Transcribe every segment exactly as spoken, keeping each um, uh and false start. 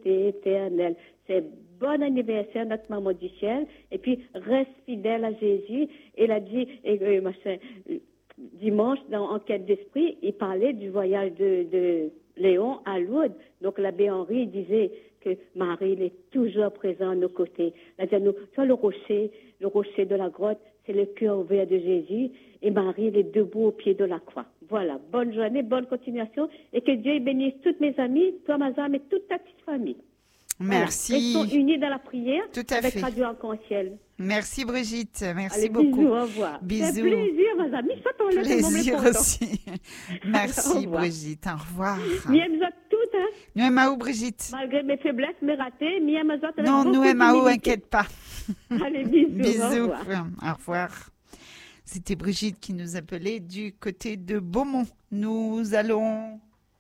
beauté éternelle. C'est bon anniversaire, notre maman du ciel. Et puis, reste fidèle à Jésus. Il a dit, et, et, machin, dimanche, dans Enquête d'esprit, il parlait du voyage de, de Léon à Lourdes. Donc, l'abbé Henri disait que Marie, il est toujours présent à nos côtés. Il a dit à nous, tu vois, le rocher, le rocher de la grotte, c'est le cœur ouvert de Jésus. Et Marie, elle est debout au pied de la croix. Voilà. Bonne journée, bonne continuation. Et que Dieu bénisse toutes mes amies, toi, Mazam, et toute ta petite famille. Merci. Voilà. Restons unis dans la prière. Tout à avec fait. Radio Arc-en-Ciel. Merci Brigitte, merci Allez, beaucoup. Bisous, au revoir. Bisous. C'est un plaisir, mes amis. Ça t'enlève Plaisir mon aussi. Merci Brigitte, au revoir. Miam zot toutes, hein. Nous aimons Brigitte. Malgré mes faiblesses, mes ratés, miam zot. Non, nous aimons, inquiète pas. Allez, bisous. Bisous. Au revoir. Au revoir. C'était Brigitte qui nous appelait du côté de Beaumont. Nous allons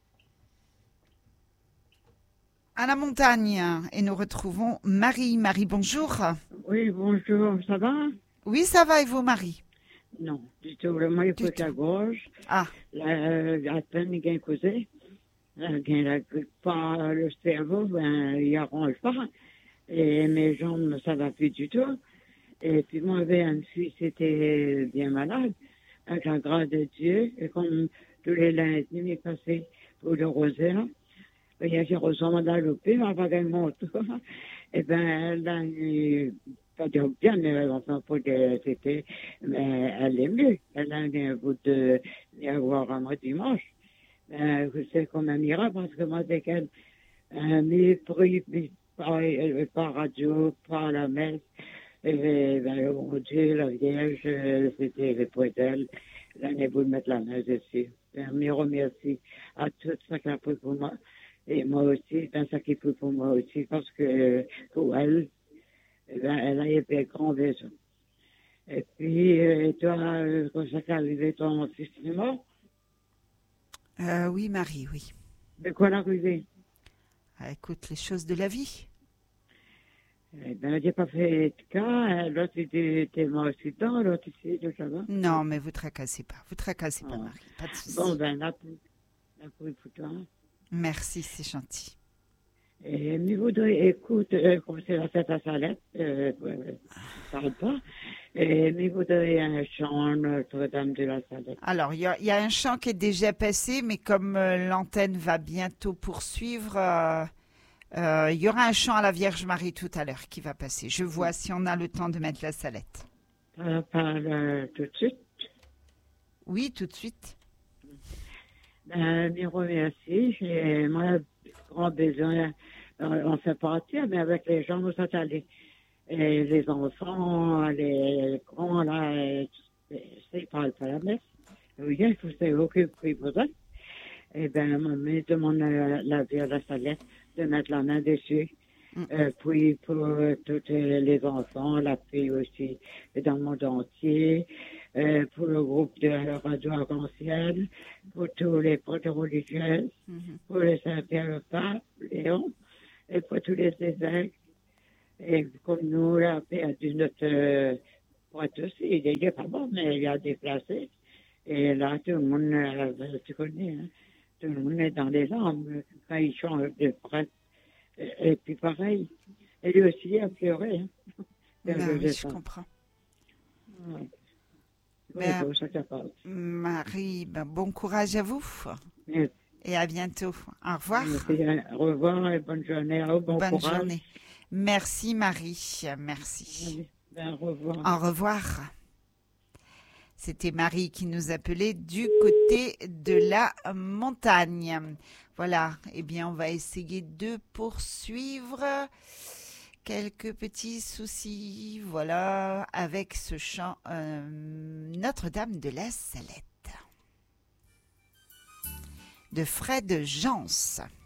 à la montagne et nous retrouvons Marie. Marie, bonjour. Oui, bonjour, ça va? Oui, ça va et vous, Marie? Non, du tout. Moi, il faut la gorge. Ah. La, la peine, il gagne causé. Il gagne pas le cerveau, ben, il arrange pas. Et mes jambes, ça va plus du tout. Et puis, moi, j'avais une fille, c'était bien malade, avec la grâce de Dieu. Et comme tous les lundis, il passait pour le rosaire. Il y a qui ressemble à l'opé, mais pas vraiment tout. Et ben, là, pas dire bien, mais enfin, pour que c'était, mais elle est mieux. Elle a un bout de, y avoir un mois dimanche. Ben, c'est comme un miracle, parce que moi, c'est qu'elle, un mépris, par, par radio, par la messe, et ben, mon Dieu, la Vierge, c'était les poètes, l'année vous de mettre la messe dessus. Ben, me remercie à tout ça qui a pris pour moi. Et moi aussi, ben, ça qui est pour moi aussi, parce que pour elle, eh ben, elle a été grand besoin. Et puis, euh, toi, euh, quand ça t'est arrivé, ton fils est mort? Euh, oui, Marie, oui. De quoi l'arrivée? Ah, écoute, les choses de la vie. Eh ben, j'ai pas fait de cas, l'autre était tellement accident, l'autre ici, tout ça va? Non, mais vous tracassez pas, vous tracassez pas, Ah. Marie, pas de souci. Bon, ben, là, là, pour toi. Merci, c'est gentil. Et mais vous devez, écoute, euh, comme c'est la fête à Salette, euh, euh, ça ne pas. Et mais vous devez un chant, Notre-Dame de la Salette. Alors, il y, y a un chant qui est déjà passé, mais comme euh, l'antenne va bientôt poursuivre, euh, euh, il y aura un chant à la Vierge Marie tout à l'heure qui va passer. Je vois si on a le temps de mettre la salette. Pas, pas euh, tout de suite. Oui, tout de suite. Ben, me remercie. J'ai moi grand besoin. On fait partir, mais avec les gens, nous sommes allés. Et les enfants, les grands, là, ils ne parlent pas la messe. Oui, il faut s'occuper pour ça. Et bien, maman demande à la Vierge la Salette de mettre la main dessus. Mm. Euh, puis pour euh, tous les enfants, la paix aussi dans le monde entier, euh, pour le groupe de Radio Arc-en-Ciel, pour tous les prêtres religieuses, mm-hmm. pour le Saint-Pierre le Pape, Léon, et pour tous les évêques. Et comme nous, la paix a dû notre euh, prêtre aussi, il est pas bon, mais il a déplacé. Et là, tout le monde, euh, tu connais, hein, tout le monde est dans les larmes quand il change de prêtre. Et, et puis pareil, et lui aussi a pleuré. Hein. Ben oui, je comprends. Ouais. Ben, bon, ça Marie, ben, bon courage à vous. Merci. Et à bientôt. Au revoir. Merci, au revoir et bonne journée. Oh, bon bonne courage. journée. Merci Marie, merci. Ben, au revoir. Au revoir. C'était Marie qui nous appelait du côté de la montagne. Voilà, eh bien on va essayer de poursuivre. Quelques petits soucis, voilà, avec ce chant euh, Notre-Dame de la Salette de Fred Jans.